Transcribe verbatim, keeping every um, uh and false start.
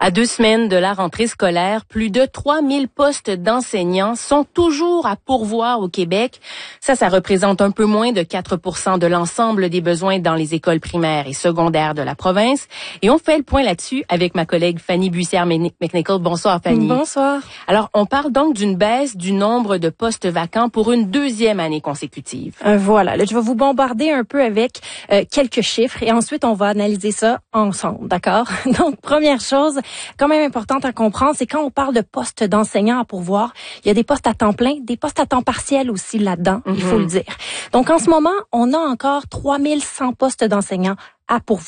À deux semaines de la rentrée scolaire, plus de trois mille postes d'enseignants sont toujours à pourvoir au Québec. Ça, ça représente un peu moins de quatre pour cent de l'ensemble des besoins dans les écoles primaires et secondaires de la province. Et on fait le point là-dessus avec ma collègue Fanny Bussière-McNichol. Bonsoir, Fanny. Bonsoir. Alors, on parle donc d'une baisse du nombre de postes vacants pour une deuxième année consécutive. Euh, voilà. Là, je vais vous bombarder un peu avec euh, quelques chiffres et ensuite, on va analyser ça ensemble, d'accord? Donc, première chose, quand même importante à comprendre, c'est quand on parle de postes d'enseignants à pourvoir, il y a des postes à temps plein, des postes à temps partiel aussi là-dedans, mm-hmm. il faut le dire. Donc, en ce moment, on a encore trois mille cent postes d'enseignants à pourvoir.